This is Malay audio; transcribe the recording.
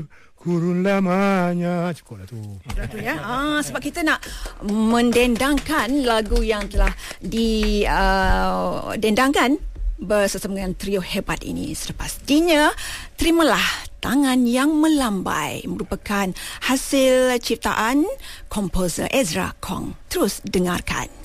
kurun lamanya. Cukup lah tu. Ya. Sebab kita nak mendendangkan lagu yang telah dendangkan bersama dengan trio hebat ini. Sepastinya terimalah Tangan Yang Melambai, merupakan hasil ciptaan komposer Ezra Kong. Terus dengarkan.